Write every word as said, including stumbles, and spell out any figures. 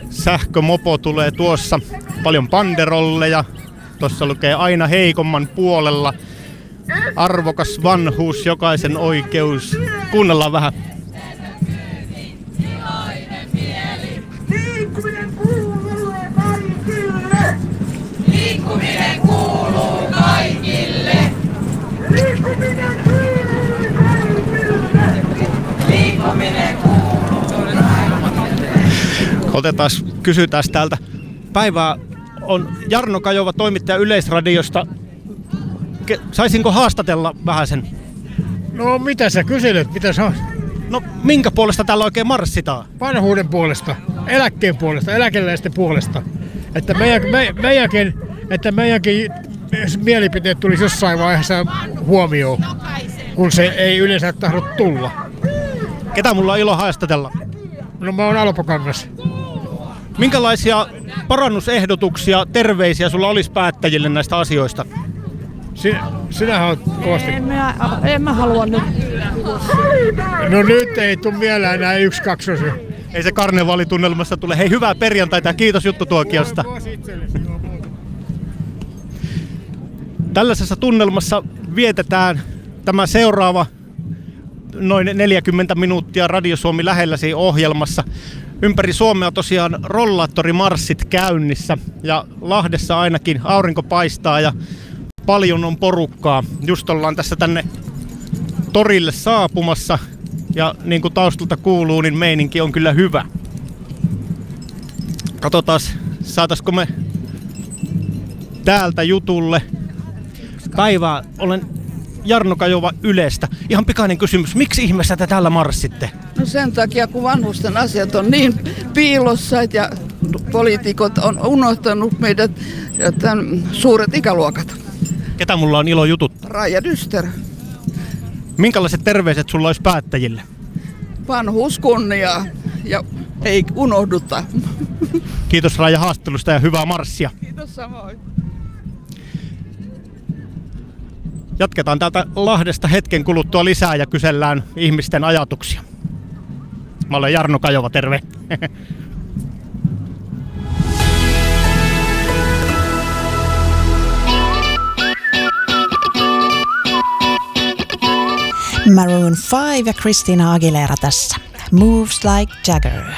Sähkömopo tulee tuossa. Paljon banderolleja. Tuossa lukee aina heikomman puolella. Arvokas vanhuus, jokaisen oikeus. Kuunnellaan vähän. Liikkuminen kuuluu kaikille. Liikkuminen kuuluu kaikille. Liikkuminen kuuluu kaikille. Liikkuminen kuuluu kaikille. Otetaan, kysytään täältä. Päivää on Jarno Kajova, toimittaja Yleisradiosta. Saisinko haastatella vähän sen? No mitä sä kyselet? Mitä sä... No minkä puolesta täällä oikein marssitaan? Vanhuuden puolesta, eläkkeen puolesta, eläkeläisten puolesta. Että meidän, me, meidänkin, että meidänkin mielipiteet tulisi jossain vaiheessa huomioon, kun se ei yleensä tahdo tulla. Ketä mulla on ilo haastatella? No mä oon Alpo Kangas. Minkälaisia parannusehdotuksia, terveisiä sulla olisi päättäjille näistä asioista? Si, sinähän oot kovasti. En mä, en mä halua nyt. No nyt ei tule mieleen enää yksi kaksosi. Ei se karnevaalitunnelmassa tule. Hei, hyvää perjantaita ja kiitos juttutuokiosta. Tällaisessa tunnelmassa vietetään tämä seuraava noin neljäkymmentä minuuttia Radio Suomi lähelläsi ohjelmassa. Ympäri Suomea tosiaan rollaattorimarssit käynnissä ja Lahdessa ainakin aurinko paistaa ja paljon on porukkaa. Just ollaan tässä tänne torille saapumassa ja niin kuin taustalta kuuluu, niin meininki on kyllä hyvä. Katsotaan, saataisiko me täältä jutulle. Päivää, olen Jarno Kajova Ylestä. Ihan pikainen kysymys, miksi ihmeessä te täällä marssitte? No sen takia, kun vanhusten asiat on niin piilossa ja poliitikot on unohtanut meidät ja tämän suuret ikäluokat. Ketä mulla on ilo jututtaa? Raija Dyster. Minkälaiset terveiset sulla olisi päättäjille? Vanhuus kunniaa ja ei unohduta. Kiitos Raija haastattelusta ja hyvää marssia. Kiitos samoin. Jatketaan täältä Lahdesta hetken kuluttua lisää ja kysellään ihmisten ajatuksia. Mä olen Jarno Kajova, terve. Maroon five ja Christina Aguilera tässä. Moves like Jagger.